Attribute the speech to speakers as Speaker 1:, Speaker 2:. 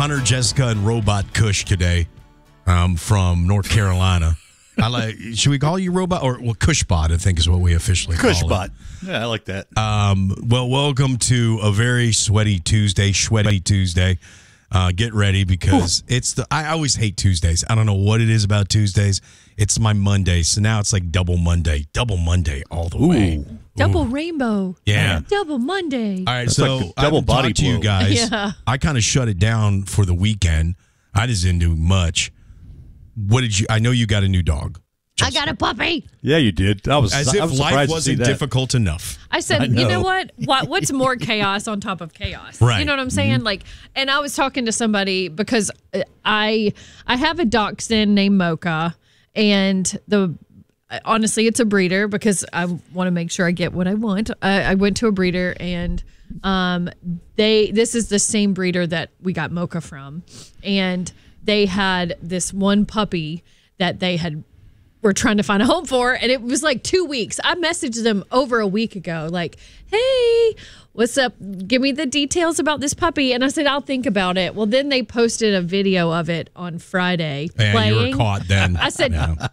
Speaker 1: Honor Jessica and Robot Kush today from North Carolina. Should we call you Robot or Kushbot? I think is what we officially call it.
Speaker 2: Kushbot. Yeah, I like that.
Speaker 1: Well, welcome to a very sweaty Tuesday. Get ready because I always hate Tuesdays. I don't know what it is about Tuesdays. It's my Monday, so now it's like double Monday all the way.
Speaker 3: Double rainbow.
Speaker 1: Yeah.
Speaker 3: Double Monday.
Speaker 1: All right,
Speaker 2: That's
Speaker 1: so
Speaker 2: like double body
Speaker 1: to you
Speaker 2: blow.
Speaker 1: guys.
Speaker 3: Yeah.
Speaker 1: I kind of shut it down for the weekend. I just didn't do much. What did you? I know you got a new dog.
Speaker 3: I got a puppy.
Speaker 2: Yeah, you did. I was
Speaker 1: As
Speaker 2: I
Speaker 1: if
Speaker 2: was
Speaker 1: life
Speaker 2: surprised to see
Speaker 1: wasn't
Speaker 2: that.
Speaker 1: difficult enough.
Speaker 3: I said,
Speaker 2: I
Speaker 3: you know
Speaker 2: know.
Speaker 3: what's more chaos on top of chaos?
Speaker 1: Right.
Speaker 3: You know what I'm saying? Like, and I was talking to somebody because I have a dachshund named Mocha, and honestly, it's a breeder because I want to make sure I get what I want. I went to a breeder, and this is the same breeder that we got Mocha from, and they had this one puppy that they were trying to find a home for, and it was like 2 weeks. I messaged them over a week ago, like, hey, what's up? Give me the details about this puppy. And I said, I'll think about it. Well, then they posted a video of it on Friday.
Speaker 1: And
Speaker 3: playing.
Speaker 1: you were caught then.
Speaker 3: I said,
Speaker 1: Yeah.